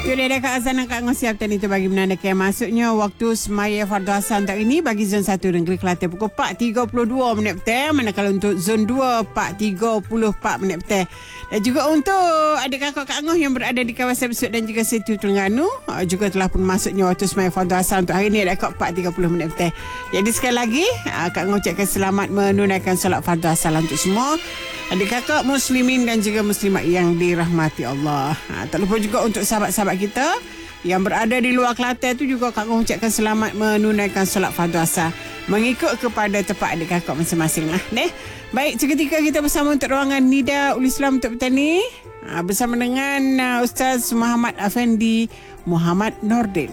Itu dia dekat azan Kak Ngos siapkan itu bagi menandakan masuknya waktu semaya fardu asar hari ini bagi zon 1 Negeri Kelantan pukul 4.32 minit petang, manakala untuk zon 2 4.34 minit petang. Dan juga untuk adik kakak Kak Ngos yang berada di kawasan Besut dan juga Situ Terengganu juga telah pun masuknya waktu semaya fardu asar untuk hari ini dekat 4.30 minit petang. Jadi sekali lagi Kak Ngos ucapkan selamat menunaikan solat fardu asar untuk semua adik kakak muslimin dan juga muslimat yang dirahmati Allah. Tak lupa juga untuk sahabat-sahabat kita yang berada di luar Kelantan tu juga Kak Ngah ucapkan selamat menunaikan solat fardu asar mengikut kepada tempat adik kakak masing-masing lah. Baik, seketika kita bersama untuk ruangan Nida Ul Islam untuk petani bersama dengan Ustaz Muhammad Afendi Muhammad Nordin.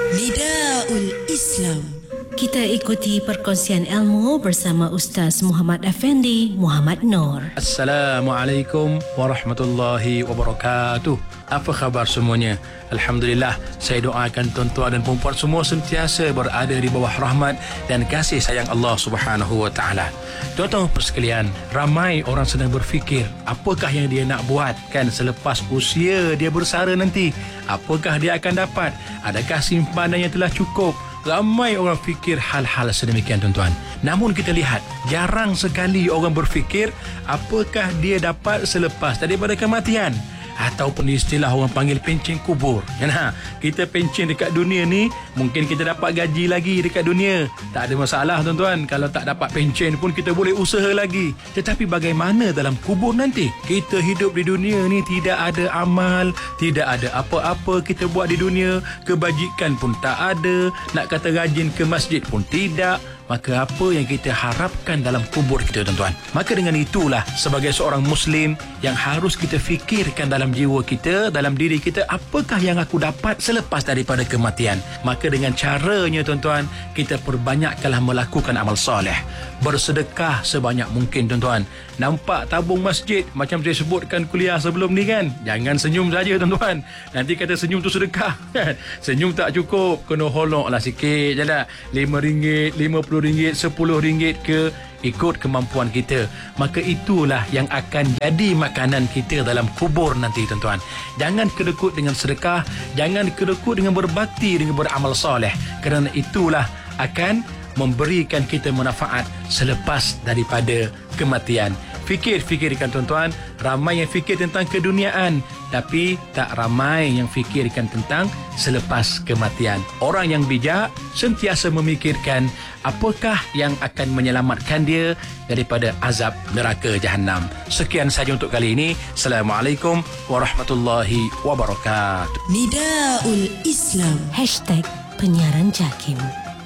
Nida Ul Islam. Kita ikuti perkongsian ilmu bersama Ustaz Muhammad Afendi Muhammad Nur. Assalamualaikum warahmatullahi wabarakatuh. Apa khabar semuanya? Alhamdulillah, saya doakan tuan-tuan dan puan-puan semua sentiasa berada di bawah rahmat dan kasih sayang Allah Subhanahu wa taala. Tuan-tuan sekalian, ramai orang sedang berfikir apakah yang dia nak buat kan selepas usia dia bersara nanti. Apakah dia akan dapat? Adakah simpanan yang telah cukup? Ramai orang fikir hal-hal sedemikian tuan-tuan. Namun kita lihat, jarang sekali orang berfikir apakah dia dapat selepas daripada kematian. Ataupun istilah orang panggil pencen kubur. Kita pencen dekat dunia ni, mungkin kita dapat gaji lagi dekat dunia. Tak ada masalah tuan-tuan. Kalau tak dapat pencen pun kita boleh usaha lagi. Tetapi bagaimana dalam kubur nanti? Kita hidup di dunia ni tidak ada amal, tidak ada apa-apa kita buat di dunia. Kebajikan pun tak ada. Nak kata rajin ke masjid pun tidak. Maka apa yang kita harapkan dalam kubur kita tuan-tuan? Maka dengan itulah sebagai seorang Muslim yang harus kita fikirkan dalam jiwa kita, dalam diri kita, apakah yang aku dapat selepas daripada kematian? Maka dengan caranya tuan-tuan, kita perbanyakkanlah melakukan amal soleh. Bersedekah sebanyak mungkin tuan-tuan. Nampak tabung masjid macam saya sebutkan kuliah sebelum ni kan? Jangan senyum saja tuan-tuan. Nanti kata senyum tu sedekah. Senyum tak cukup, kena holoklah sikit je lah. RM5, RM50, RM10 ke, ikut kemampuan kita. Maka itulah yang akan jadi makanan kita dalam kubur nanti tuan-tuan. Jangan kedekut dengan sedekah, jangan kedekut dengan berbakti, dengan beramal soleh. Kerana itulah akan memberikan kita manfaat selepas daripada kematian. Fikirkan tuan-tuan, ramai yang fikir tentang keduniaan, tapi tak ramai yang fikirkan tentang selepas kematian. Orang yang bijak sentiasa memikirkan apakah yang akan menyelamatkan dia daripada azab neraka Jahannam. Sekian saja untuk kali ini. Assalamualaikum warahmatullahi wabarakatuh. Nida Ul Islam. #penyiaran JAKIM.